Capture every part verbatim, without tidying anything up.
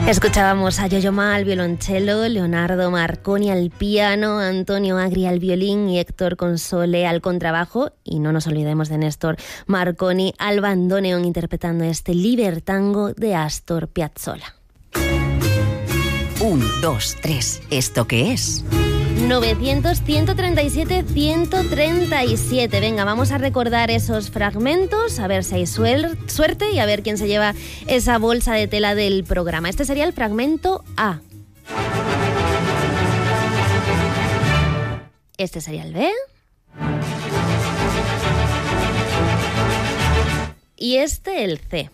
Escuchábamos a Yo-Yo Ma al violonchelo, Leonardo Marconi al piano, Antonio Agri al violín y Héctor Console al contrabajo. Y no nos olvidemos de Néstor Marconi al bandoneón interpretando este Libertango de Astor Piazzolla. Un, dos, tres. ¿Esto qué es? novecientos, ciento treinta y siete, ciento treinta y siete. Venga, vamos a recordar esos fragmentos, a ver si hay suer- suerte y a ver quién se lleva esa bolsa de tela del programa. Este sería el fragmento A. Este sería el B. Y este el C.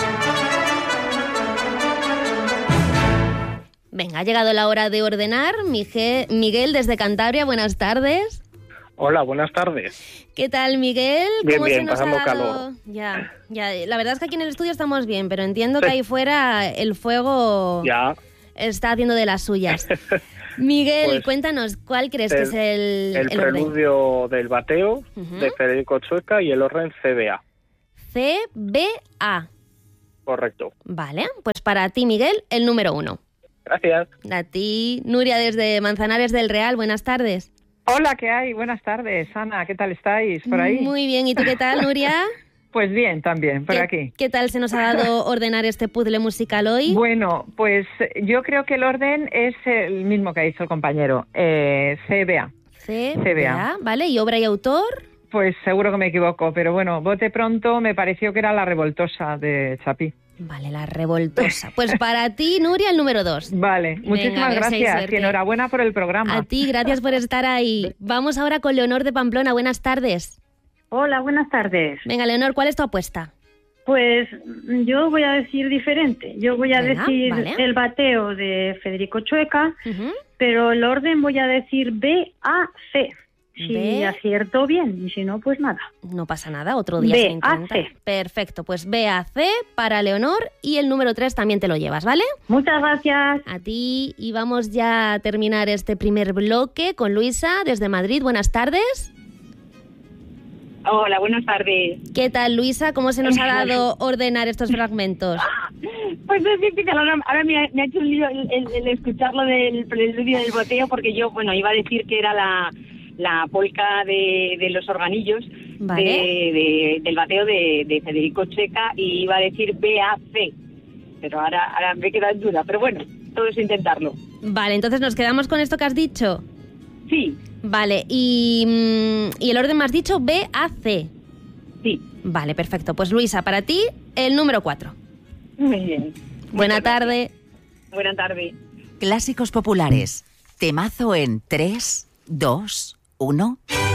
Venga, ha llegado la hora de ordenar. Miguel, Miguel desde Cantabria, buenas tardes. Hola, buenas tardes. ¿Qué tal, Miguel? Bien, ¿Cómo bien, se nos pasando ha dado? calor. Ya, ya. La verdad es que aquí en el estudio estamos bien, pero entiendo Sí. que ahí fuera el fuego Ya, está haciendo de las suyas. Miguel, Pues, cuéntanos, ¿cuál crees que el- es el, el el orden? preludio del bateo Ujú. de Federico Chueca y el orden C B A. C, B, A. Correcto. Vale, pues para ti, Miguel, el número uno. Gracias. A ti, Nuria desde Manzanares del Real, buenas tardes. Hola, ¿qué hay? Buenas tardes, Ana, ¿qué tal estáis por ahí? Muy bien, ¿y tú qué tal, Nuria? Pues bien, también, por ¿Qué, aquí. ¿Qué tal se nos ha dado ordenar este puzzle musical hoy? Bueno, pues yo creo que el orden es el mismo que ha dicho el compañero, eh, C B A. C, C B A. B, A, ¿vale? ¿Y obra y autor? Pues seguro que me equivoco, pero bueno, bote pronto me pareció que era La Revoltosa de Chapí. Vale, La Revoltosa. Pues para ti, Nuria, el número dos. Vale, Venga, a muchísimas ver si hay gracias suerte. y enhorabuena por el programa. A ti, gracias por estar ahí. Vamos ahora con Leonor de Pamplona. Buenas tardes. Hola, buenas tardes. Venga, Leonor, ¿cuál es tu apuesta? Pues yo voy a decir diferente. Yo voy a Venga, decir vale. el bateo de Federico Chueca, Ujú. pero el orden voy a decir B, A, C. Si B. acierto bien, y si no, pues nada. No pasa nada, otro día B, se intenta. A, C. Perfecto, pues B, A, C para Leonor y el número tres también te lo llevas, ¿vale? Muchas gracias. A ti, y vamos ya a terminar este primer bloque con Luisa desde Madrid. Buenas tardes. Hola, buenas tardes. ¿Qué tal, Luisa? ¿Cómo se nos ha dado ordenar estos fragmentos? Pues es difícil, ahora, ahora me, ha, me ha hecho un lío el, el, el escucharlo del preludio del boteo, porque yo, bueno, iba a decir que era la, la polca de, de los organillos, Vale. de, de- del bateo de, de Federico Chueca, y iba a decir B A C, pero ahora, ahora me queda en duda, pero bueno, todo es intentarlo. Vale, entonces nos quedamos con esto que has dicho. Sí, Vale, y, mm, y el orden me has dicho B, A, C. sí, Vale, perfecto. Pues Luisa, para ti, el número cuatro. muy bien. Buena Muchas tarde. gracias. Buena tarde. Clásicos populares. Temazo en tres, dos, uno.